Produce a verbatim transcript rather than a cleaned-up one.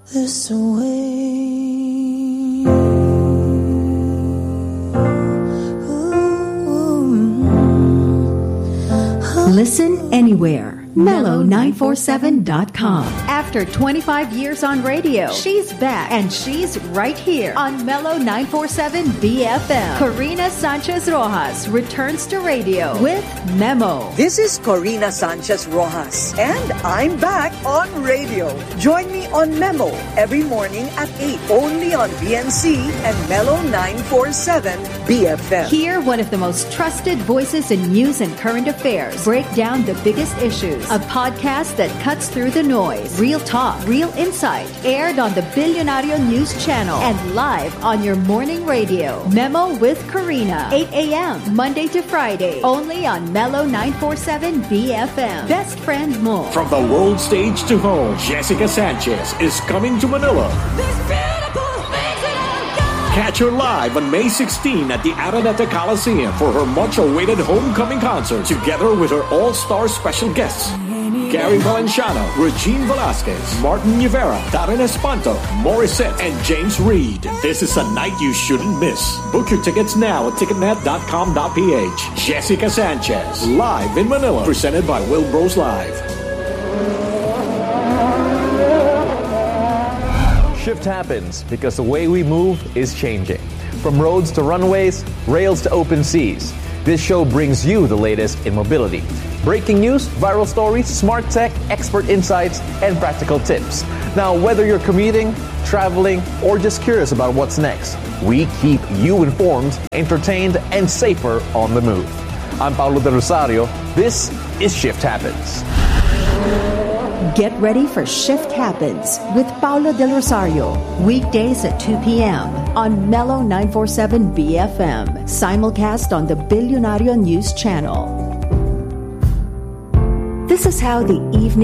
this away. Listen anywhere. Mellow nine four seven dot com. After twenty-five years on radio, she's back and she's right here on Mellow nine four seven B F M. Corina Sanchez Rojas returns to radio with Memo. This is Corina Sanchez Rojas and I'm back on radio. Join me on Memo every morning at eight only on B N C and Mellow nine four seven B F M. Hear one of the most trusted voices in news and current affairs. Break down the biggest issues. A podcast that cuts through the noise. Real talk, real insight. Aired on the Billionario News Channel and live on your morning radio. Memo with Corina, eight a.m. Monday to Friday. Only on Mellow nine four seven B F M. Best friend mo. From the world stage to home, Jessica Sanchez is coming to Manila. Catch her live on May sixteenth at the Araneta Coliseum for her much-awaited homecoming concert, together with her all-star special guests. Gary Valenciano, Regine Velasquez, Martin Rivera, Darren Espanto, Morissette, and James Reid. This is a night you shouldn't miss. Book your tickets now at ticketnet dot com dot p h. Jessica Sanchez, live in Manila, presented by Will Bros Live. Shift happens because the way we move is changing. From roads to runways, rails to open seas. This show brings you the latest in mobility. Breaking news, viral stories, smart tech, expert insights, and practical tips. Now, whether you're commuting, traveling, or just curious about what's next, we keep you informed, entertained, and safer on the move. I'm Paulo Del Rosario. This is Shift Happens. Get ready for Shift Happens with Paulo Del Rosario. Weekdays at two p.m. on Mellow nine four seven B F M. Simulcast on the Billionario News Channel. This is how the evening